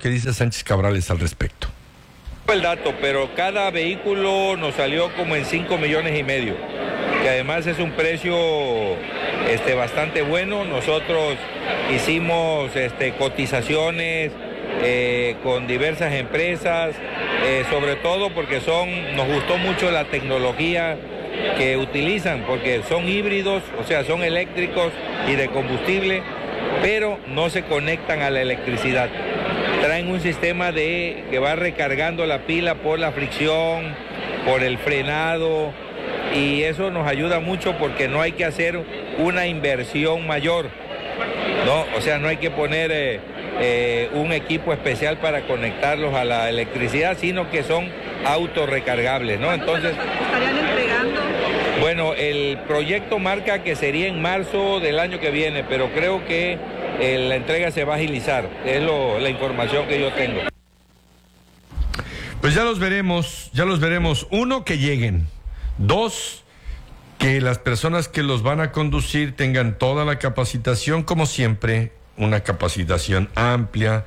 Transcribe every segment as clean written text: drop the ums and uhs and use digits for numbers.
que dice Sánchez Cabrales al respecto. El dato, pero cada vehículo nos salió como en 5,5 millones, que además es un precio bastante bueno. Nosotros hicimos cotizaciones con diversas empresas, sobre todo porque nos gustó mucho la tecnología que utilizan, porque son híbridos, o sea, son eléctricos y de combustible, pero no se conectan a la electricidad. Traen un sistema que va recargando la pila por la fricción, por el frenado, y eso nos ayuda mucho porque no hay que hacer una inversión mayor, ¿no? O sea, no hay que poner un equipo especial para conectarlos a la electricidad, sino que son autorrecargables, ¿no? Entonces, ¿estarían entregando? Bueno, el proyecto marca que sería en marzo del año que viene, pero creo que la entrega se va a agilizar, es la información que yo tengo. Pues ya los veremos. Uno, que lleguen. Dos, que las personas que los van a conducir tengan toda la capacitación, como siempre, una capacitación amplia,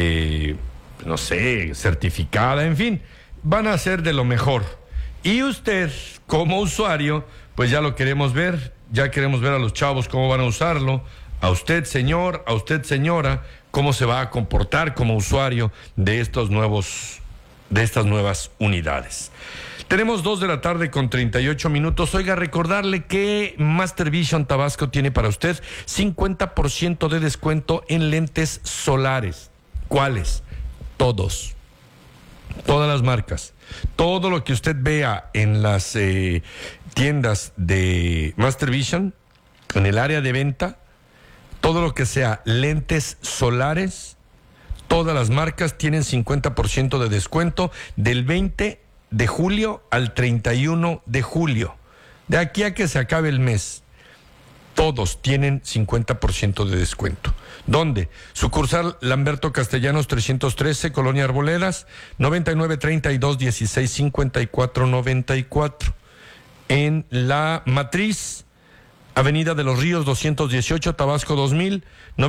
certificada, en fin, van a hacer de lo mejor. Y usted, como usuario, pues ya lo queremos ver, ya queremos ver a los chavos cómo van a usarlo, a usted, señor, a usted, señora, cómo se va a comportar como usuario de estas nuevas unidades. Tenemos 2:38 p.m. Oiga, recordarle que Master Vision Tabasco tiene para usted 50% de descuento en lentes solares. ¿Cuáles? Todas las marcas. Todo lo que usted vea en las tiendas de Master Vision, en el área de venta, todo lo que sea lentes solares, todas las marcas tienen 50% de descuento del 20 de julio al 31 de julio. De aquí a que se acabe el mes, todos tienen 50% de descuento. ¿Dónde? Sucursal Lamberto Castellanos 313, Colonia Arboledas, 9932-1654-94. En La Matriz, Avenida de los Ríos 218, Tabasco 2000,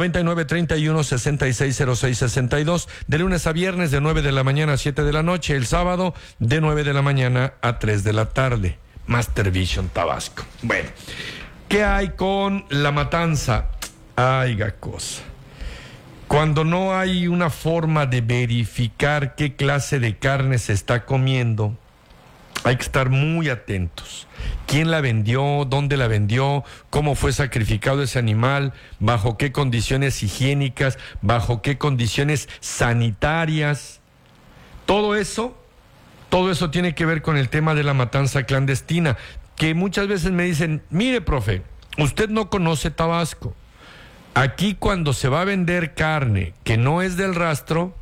9931-660662, de lunes a viernes de 9 de la mañana a 7 de la noche, el sábado de 9 de la mañana a 3 de la tarde. Master Vision Tabasco. Bueno, ¿qué hay con la matanza? Aiga cosa. Cuando no hay una forma de verificar qué clase de carne se está comiendo, hay que estar muy atentos. ¿Quién la vendió? ¿Dónde la vendió? ¿Cómo fue sacrificado ese animal? ¿Bajo qué condiciones higiénicas? ¿Bajo qué condiciones sanitarias? Todo eso tiene que ver con el tema de la matanza clandestina, que muchas veces me dicen, mire, profe, usted no conoce Tabasco. Aquí cuando se va a vender carne que no es del rastro,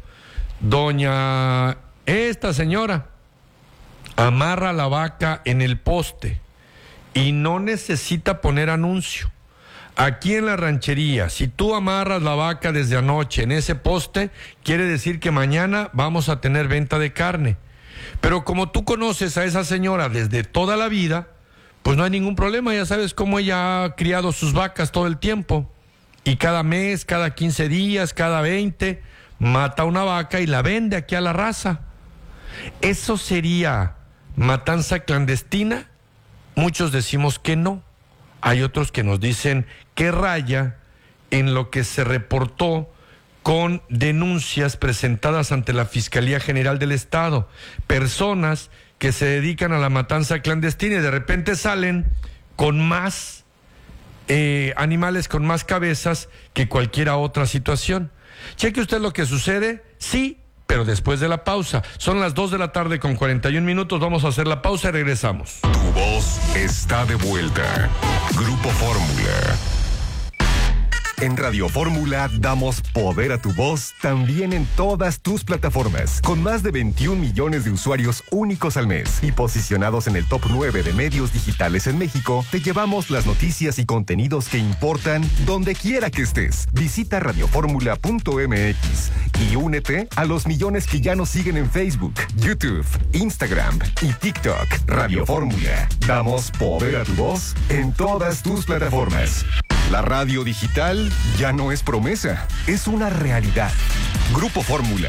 esta señora amarra la vaca en el poste y no necesita poner anuncio. Aquí en la ranchería, si tú amarras la vaca desde anoche en ese poste, quiere decir que mañana vamos a tener venta de carne. Pero como tú conoces a esa señora desde toda la vida, pues no hay ningún problema, ya sabes cómo ella ha criado sus vacas todo el tiempo. Y cada mes, cada 15 días, cada 20, mata una vaca y la vende aquí a la raza. ¿Eso sería matanza clandestina? Muchos decimos que no. Hay otros que nos dicen que raya en lo que se reportó con denuncias presentadas ante la Fiscalía General del Estado. Personas que se dedican a la matanza clandestina y de repente salen con más animales, con más cabezas que cualquier otra situación. Cheque usted lo que sucede, sí, pero después de la pausa. Son las 2:41 p.m. Vamos a hacer la pausa y regresamos. Tu voz está de vuelta. Grupo Fórmula. En Radio Fórmula damos poder a tu voz también en todas tus plataformas, con más de 21 millones de usuarios únicos al mes y posicionados en el top 9 de medios digitales en México. Te llevamos las noticias y contenidos que importan donde quiera que estés. Visita radioformula.mx y únete a los millones que ya nos siguen en Facebook, YouTube, Instagram y TikTok. Radio Fórmula. Damos poder a tu voz en todas tus plataformas. La radio digital ya no es promesa, es una realidad. Grupo Fórmula.